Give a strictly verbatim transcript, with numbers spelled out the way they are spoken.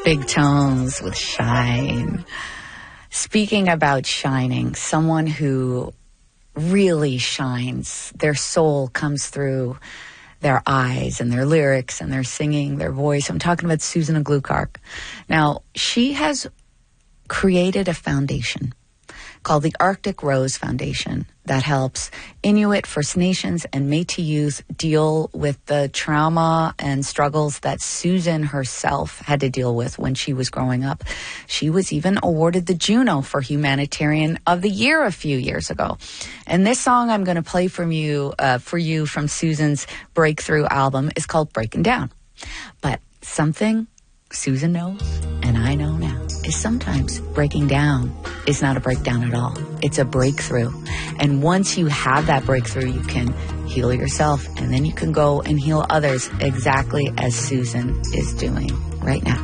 Big Tones with Shine. Speaking about shining, someone who really shines, their soul comes through their eyes and their lyrics and their singing, their voice. I'm talking about Susan Aglukark. Now, she has created a foundation called the Arctic Rose Foundation that helps Inuit, First Nations, and Métis youth deal with the trauma and struggles that Susan herself had to deal with when she was growing up. She was even awarded the Juno for Humanitarian of the Year a few years ago. And this song I'm going to play from you, uh, for you from Susan's Breakthrough album is called Breaking Down. But something Susan knows, and I know now, is sometimes breaking down is not a breakdown at all. It's a breakthrough. And once you have that breakthrough, you can heal yourself, and then you can go and heal others exactly as Susan is doing right now.